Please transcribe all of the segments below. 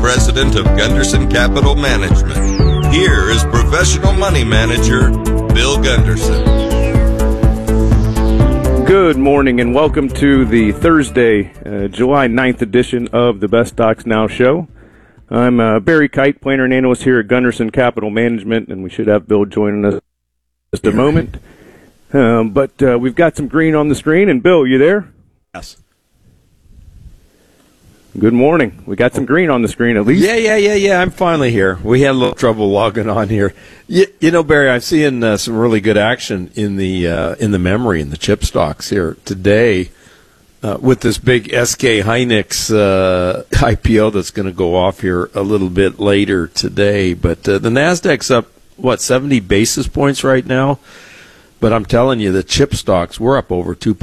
President of Gunderson Capital Management. Here is professional money manager, Bill Gunderson. Good morning and welcome to the Thursday, July 9th edition of the Best Stocks Now show. I'm Barry Kite, planner and analyst here at Gunderson Capital Management, and we should have Bill joining us in just a moment. But we've got some green on the screen, and Bill, you there? Yes. Good morning. We got some green on the screen at least. Yeah. I'm finally here. We had a little trouble logging on here. You know, Barry, I'm seeing some really good action in the memory and the chip stocks here today with this big SK Hynix IPO that's going to go off here a little bit later today. But the Nasdaq's up 70 basis points right now. But I'm telling you, the chip stocks, we're up over 2%,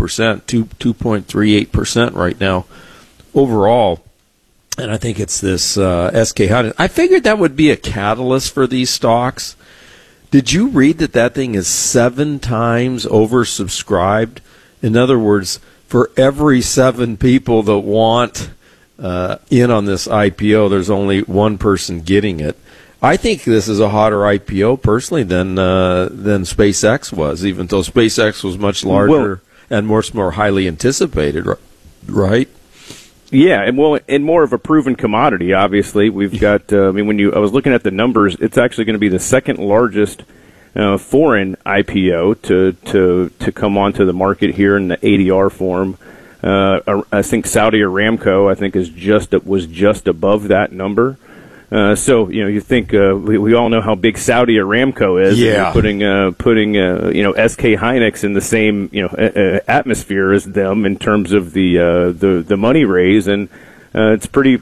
2.38% right now overall. And I think it's this SK Hynix. I figured that would be a catalyst for these stocks. Did you read that thing is 7 times oversubscribed? In other words, for every 7 people that want in on this IPO, there's only one person getting it. I think this is a hotter IPO, personally, than SpaceX was, even though SpaceX was much larger and more highly anticipated, right? Yeah, and more of a proven commodity. Obviously, we've got. I was looking at the numbers. It's actually going to be the second largest foreign IPO to come onto the market here in the ADR form. I think Saudi Aramco, was just above that number. So you think we all know how big Saudi Aramco is. Yeah. Putting SK Hynix in the same atmosphere as them in terms of the money raise, and it's pretty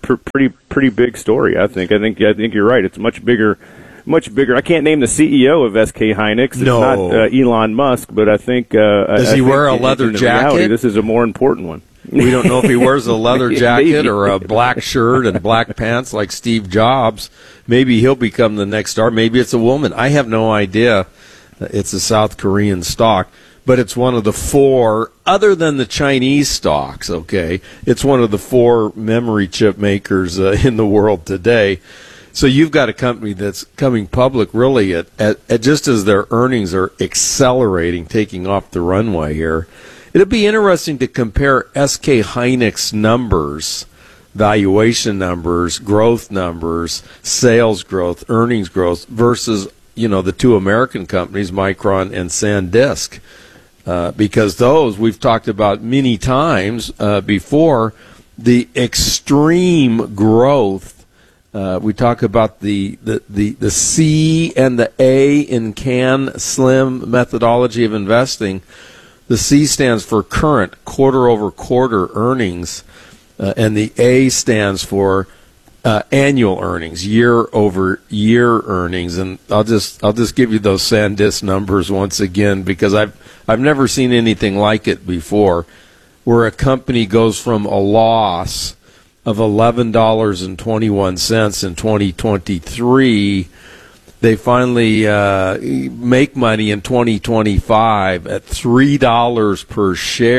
big story. I think you're right. It's much bigger. I can't name the CEO of SK Hynix. It's not Elon Musk, but I think does he wear a leather jacket? Reality, this is a more important one. We don't know if he wears a leather jacket or a black shirt and black pants like Steve Jobs. Maybe he'll become the next star. Maybe it's a woman. I have no idea. It's a South Korean stock, but it's one of the 4, other than the Chinese stocks, okay? It's one of the 4 memory chip makers in the world today. So you've got a company that's coming public really at just as their earnings are accelerating, taking off the runway here. It'll be interesting to compare SK Hynix numbers, valuation numbers, growth numbers, sales growth, earnings growth versus, the 2 American companies, Micron and SanDisk. Because those we've talked about many times before, the extreme growth. We talk about the C and the A in CAN SLIM methodology of investing. The C stands for current, quarter-over-quarter earnings, and the A stands for annual earnings, year-over-year earnings. And I'll just give you those SanDisk numbers once again because I've never seen anything like it before, where a company goes from a loss of $11.21 in 2023. They finally make money in 2025 at $3 per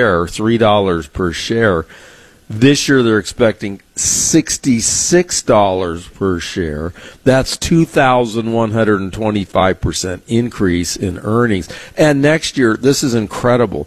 share. This year they're expecting $66 per share. That's 2,125% increase in earnings. And next year, this is incredible,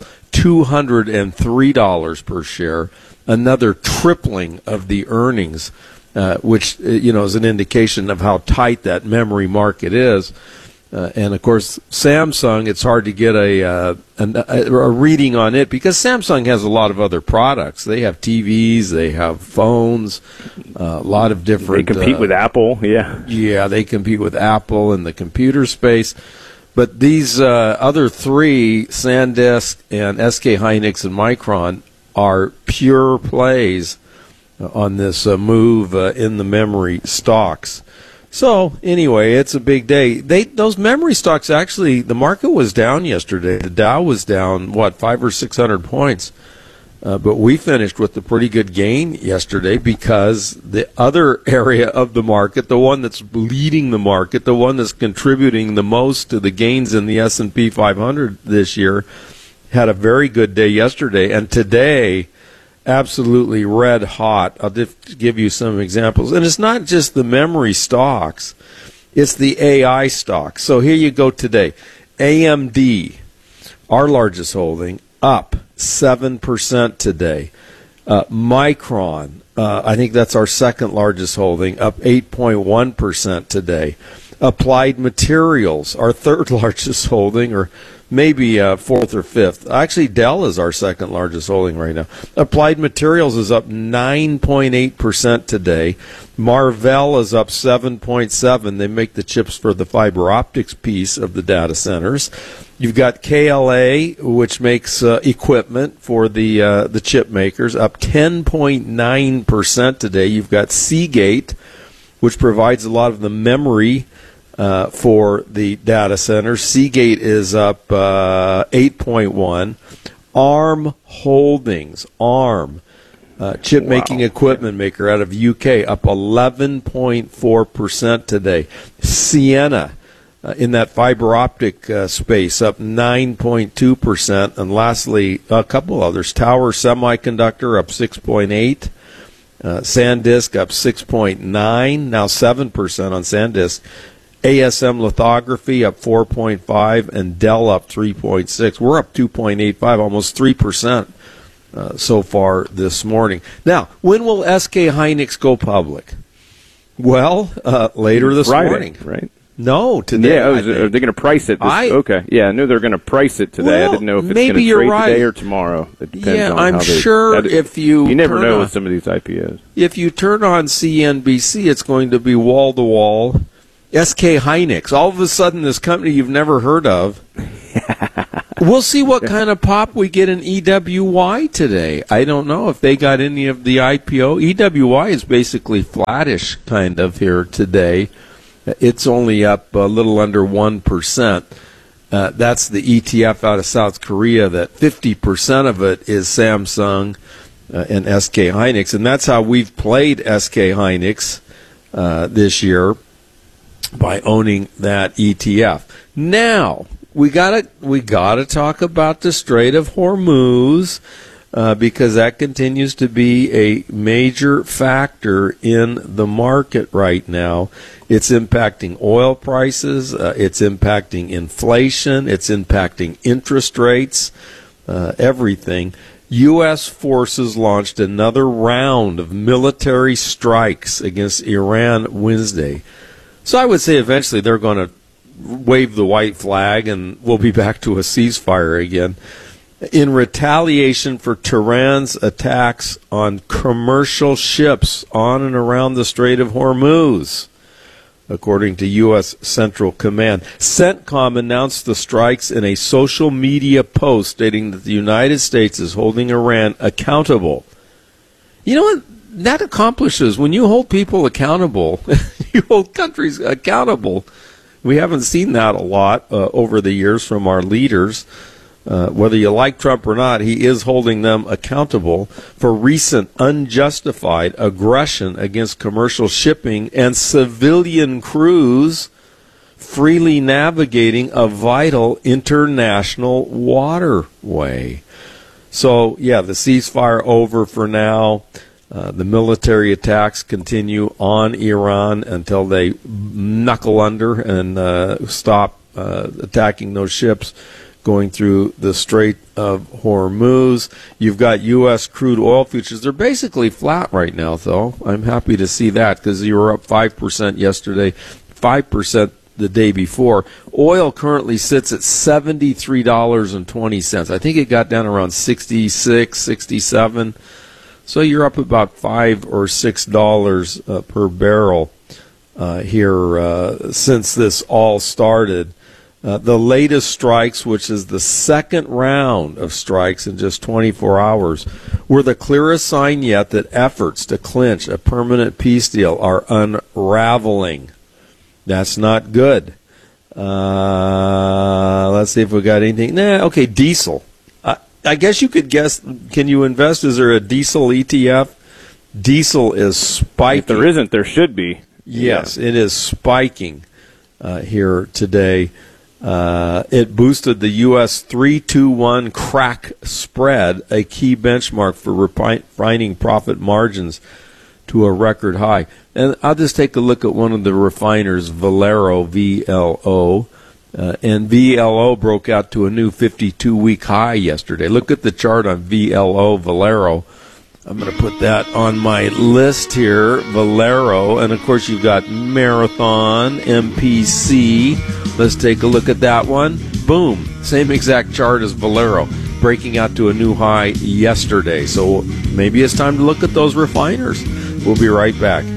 $203 per share, another tripling of the earnings. Which is an indication of how tight that memory market is. And, of course, Samsung, it's hard to get a reading on it because Samsung has a lot of other products. They have TVs, they have phones, a lot of different... They compete with Apple, yeah. Yeah, they compete with Apple in the computer space. But these other 3, SanDisk and SK Hynix and Micron, are pure plays on this move in the memory stocks. So, anyway, it's a big day. Those memory stocks, actually, the market was down yesterday. The Dow was down, 500 or 600 points. But we finished with a pretty good gain yesterday because the other area of the market, the one that's leading the market, the one that's contributing the most to the gains in the S&P 500 this year, had a very good day yesterday. And today, absolutely red hot. I'll just give you some examples. And it's not just the memory stocks, it's the AI stocks. So here you go today. AMD, our largest holding, up 7% today. Micron, I think that's our second largest holding, up 8.1% today. Applied Materials, our third largest holding, or maybe fourth or fifth. Actually, Dell is our second largest holding right now. Applied Materials is up 9.8% today. Marvell is up 7.7%. They make the chips for the fiber optics piece of the data centers. You've got KLA, which makes equipment for the chip makers, up 10.9% today. You've got Seagate, which provides a lot of the memory for the data centers. Seagate is up 8.1%. ARM Holdings, ARM, chip-making equipment maker out of UK, up 11.4% today. Ciena, in that fiber optic space, up 9.2%. And lastly, a couple others. Tower Semiconductor, up 6.8%. SanDisk, up 6.9%, now 7% on SanDisk. ASM Lithography up 4.5%, and Dell up 3.6%. We're up 2.85%, almost 3% so far this morning. Now, when will SK Hynix go public? Well, later this Friday, morning. right? No, today. Yeah, are they going to price it? Okay, yeah, I knew they were going to price it today. Well, I didn't know if it's maybe going to you're trade right. today or tomorrow. It depends Yeah, on I'm how they, sure if you never turn know on- with some of these IPOs. If you turn on CNBC, it's going to be wall-to-wall SK Hynix. All of a sudden, this company you've never heard of. We'll see what kind of pop we get in EWY today. I don't know if they got any of the IPO. EWY is basically flattish kind of here today. It's only up a little under 1%. That's the ETF out of South Korea that 50% of it is Samsung and SK Hynix. And that's how we've played SK Hynix this year, by owning that ETF. Now, we gotta talk about the Strait of Hormuz, because that continues to be a major factor in the market right now. It's impacting oil prices, it's impacting inflation, it's impacting interest rates, everything. U.S. forces launched another round of military strikes against Iran Wednesday. So I would say eventually they're going to wave the white flag and we'll be back to a ceasefire again. In retaliation for Tehran's attacks on commercial ships on and around the Strait of Hormuz, according to U.S. Central Command. CENTCOM announced the strikes in a social media post stating that the United States is holding Iran accountable. You know what that accomplishes? When you hold people accountable, you hold countries accountable. We haven't seen that a lot over the years from our leaders. Whether you like Trump or not, he is holding them accountable for recent unjustified aggression against commercial shipping and civilian crews freely navigating a vital international waterway. So, yeah, the ceasefire over for now. The military attacks continue on Iran until they knuckle under and stop attacking those ships going through the Strait of Hormuz. You've got U.S. crude oil futures. They're basically flat right now, though. I'm happy to see that because you were up 5% yesterday, 5% the day before. Oil currently sits at $73.20. I think it got down around 66, 67. So you're up about $5 or $6 per barrel here since this all started. The latest strikes, which is the second round of strikes in just 24 hours, were the clearest sign yet that efforts to clinch a permanent peace deal are unraveling. That's not good. Let's see if we got anything. Okay, diesel. I guess you could guess. Can you invest? Is there a diesel ETF? Diesel is spiking. If there isn't, there should be. Yes, It is spiking here today. It boosted the U.S. 3-2-1 crack spread, a key benchmark for refining profit margins, to a record high. And I'll just take a look at one of the refiners, Valero, VLO. And VLO broke out to a new 52-week high yesterday. Look at the chart on VLO, Valero. I'm going to put that on my list here, Valero. And, of course, you've got Marathon, MPC. Let's take a look at that one. Boom. Same exact chart as Valero, breaking out to a new high yesterday. So maybe it's time to look at those refiners. We'll be right back.